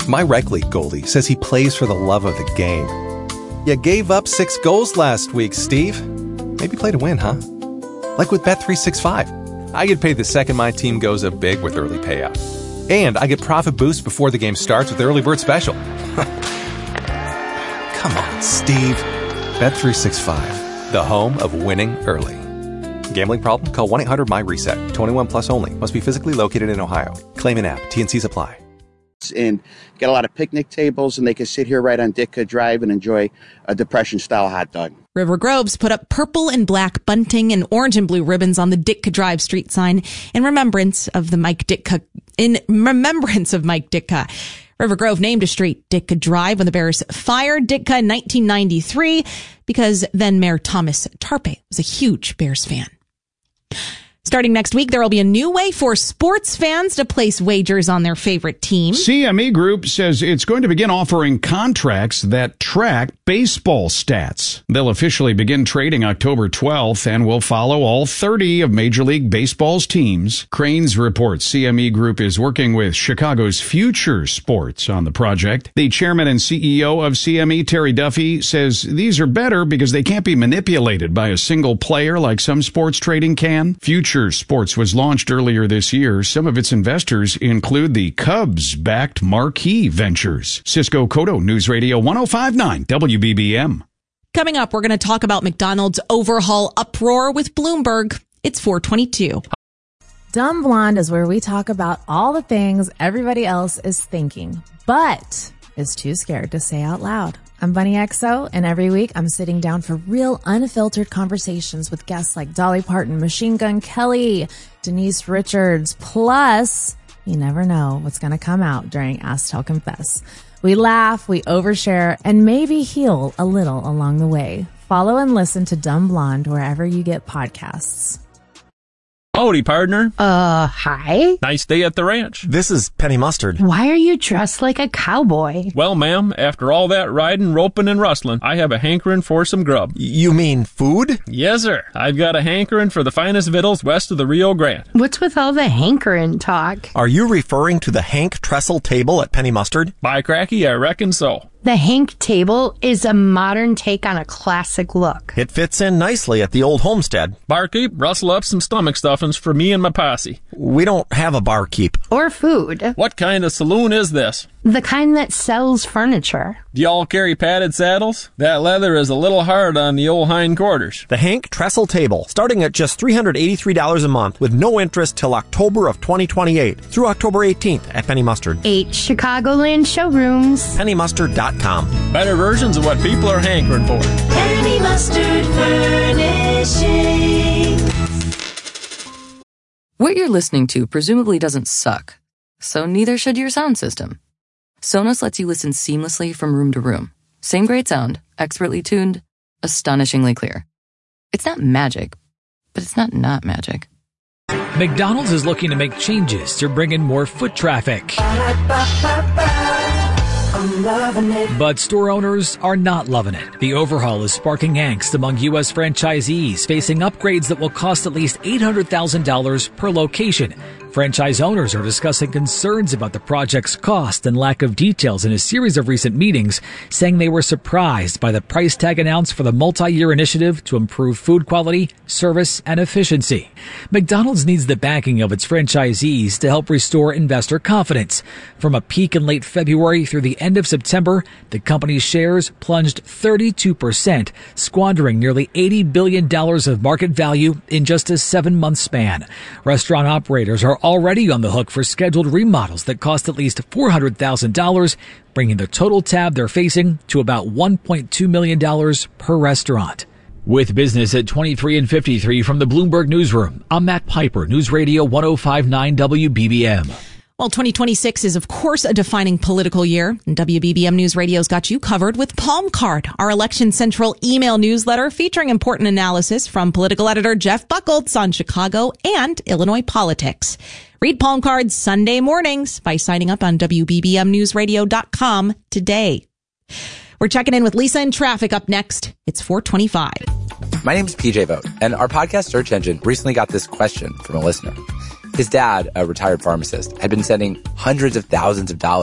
My rec league goalie says he plays for the love of the game. You gave up 6 goals last week, Steve. Maybe play to win, huh? Like with Bet365. I get paid the second my team goes up big with early payout. And I get profit boosts before the game starts with Early Bird Special. Come on, Steve. Bet365, the home of winning early. Gambling problem? Call 1-800-MY-RESET. 21 plus only. Must be physically located in Ohio. Claim an app. T&Cs apply. And get a lot of picnic tables, and they can sit here right on Ditka Drive and enjoy a Depression-style hot dog. River Groves put up purple and black bunting and orange and blue ribbons on the Ditka Drive street sign in remembrance of Mike Ditka. River Grove named a street Ditka Drive when the Bears fired Ditka in 1993 because then Mayor Thomas Tarpe was a huge Bears fan. Starting next week, there will be a new way for sports fans to place wagers on their favorite team. CME Group says it's going to begin offering contracts that track baseball stats. They'll officially begin trading October 12th and will follow all 30 of Major League Baseball's teams. Cranes reports CME Group is working with Chicago's Future Sports on the project. The chairman and CEO of CME, Terry Duffy, says these are better because they can't be manipulated by a single player like some sports trading can. Future Sports was launched earlier this year. Some of its investors include the Cubs-backed Marquee Ventures. Cisco Cotto, News Radio 105.9 WBBM. Coming up, we're going to talk about McDonald's overhaul uproar with Bloomberg. It's 4:22. Dumb Blonde is where we talk about all the things everybody else is thinking, but is too scared to say out loud. I'm Bunny XO, and every week I'm sitting down for real unfiltered conversations with guests like Dolly Parton, Machine Gun Kelly, Denise Richards, plus you never know what's going to come out during Ask Tell Confess. We laugh, we overshare, and maybe heal a little along the way. Follow and listen to Dumb Blonde wherever you get podcasts. Howdy, partner. Hi. Nice day at the ranch. This is Penny Mustard. Why are you dressed like a cowboy? Well, ma'am, after all that riding, roping, and rustling, I have a hankering for some grub. You mean food? Yes, sir. I've got a hankering for the finest victuals west of the Rio Grande. What's with all the hankering talk? Are you referring to the Hank Trestle table at Penny Mustard? By cracky, I reckon so. The Hank table is a modern take on a classic look. It fits in nicely at the old homestead. Barkeep, rustle up some stomach stuffings for me and my posse. We don't have a barkeep. Or food. What kind of saloon is this? The kind that sells furniture. Do y'all carry padded saddles? That leather is a little hard on the old hindquarters. The Hank Trestle table, starting at just $383 a month with no interest till October of 2028 through October 18th at Penny Mustard. 8 Chicagoland showrooms. PennyMustard.com. Better versions of what people are hankering for. Penny Mustard Furnishing. What you're listening to presumably doesn't suck, so neither should your sound system. Sonos lets you listen seamlessly from room to room. Same great sound, expertly tuned, astonishingly clear. It's not magic, but it's not magic. McDonald's is looking to make changes to bring in more foot traffic. But store owners are not loving it. The overhaul is sparking angst among U.S. franchisees facing upgrades that will cost at least $800,000 per location. Franchise owners are discussing concerns about the project's cost and lack of details in a series of recent meetings, saying they were surprised by the price tag announced for the multi-year initiative to improve food quality, service, and efficiency. McDonald's needs the backing of its franchisees to help restore investor confidence. From a peak in late February through the end of September, the company's shares plunged 32%, squandering nearly $80 billion of market value in just a 7-month span. Restaurant operators are already on the hook for scheduled remodels that cost at least $400,000, bringing the total tab they're facing to about $1.2 million per restaurant. With business at 23 and 53 from the Bloomberg Newsroom, I'm Matt Piper, News Radio 105.9 WBBM. Well, 2026 is, of course, a defining political year, and WBBM News Radio's got you covered with Palm Card, our Election Central email newsletter featuring important analysis from political editor Jeff Buckholtz on Chicago and Illinois politics. Read Palm Card Sunday mornings by signing up on WBBMNewsRadio.com today. We're checking in with Lisa in traffic up next. It's 4:25. My name is PJ Vogt, and our podcast search engine recently got this question from a listener. His dad, a retired pharmacist, had been sending hundreds of thousands of dollars